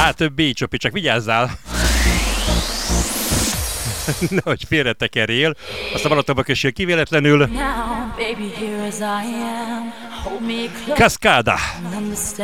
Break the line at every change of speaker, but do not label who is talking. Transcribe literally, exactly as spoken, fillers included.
Á, több B-csopi, csak vigyázzál. Nehogy félretekerjél. Aztán maradtabb kössél kivéletlenül. Cascada.